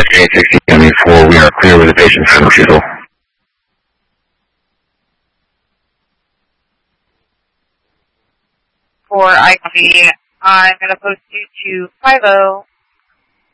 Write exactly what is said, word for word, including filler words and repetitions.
eight sixty M E four, we are clear with the patient's refusal. For I copy, I'm going to post you to five oh